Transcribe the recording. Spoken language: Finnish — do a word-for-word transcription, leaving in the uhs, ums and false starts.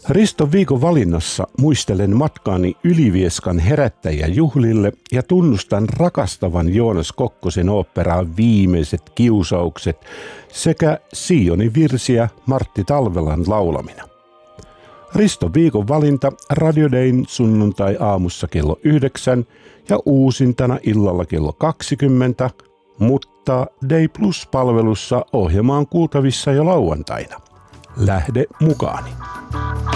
Riston viikon valinnassa muistelen matkaani Ylivieskan herättäjäjuhlille ja tunnustan rakastavan Joonas Kokkosen oopperaan Viimeiset kiusaukset sekä Sionin virsiä Martti Talvelan laulamina. Riston viikon valinta Radio Dayn sunnuntai-aamussa kello yhdeksän ja uusintana illalla kello kaksikymmentä, mutta Day Plus-palvelussa ohjelma on kuultavissa jo lauantaina. Lähde mukaani.